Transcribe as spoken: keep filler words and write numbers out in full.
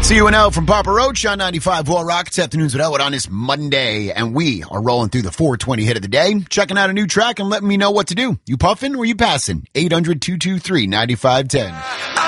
C U N L from Papa Roach on ninety-five Wall Rock. It's Afternoons with Elwood on this Monday, and we are rolling through the four twenty hit of the day, checking out a new track and letting me know what to do. You puffing or you passing? eight hundred, two two three, nine five one zero.